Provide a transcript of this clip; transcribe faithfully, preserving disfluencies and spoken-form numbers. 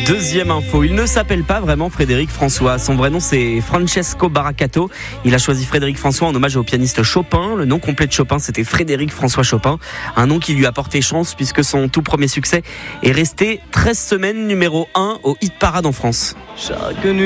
Deuxième info, il ne s'appelle pas vraiment Frédéric François. Son vrai nom, c'est Francesco Baracato. Il a choisi Frédéric François en hommage au pianiste Chopin. Le nom complet de Chopin, c'était Frédéric François Chopin. Un nom qui lui a porté chance puisque son tout premier succès est resté treize semaines numéro un au hit parade en France. Chaque nuit.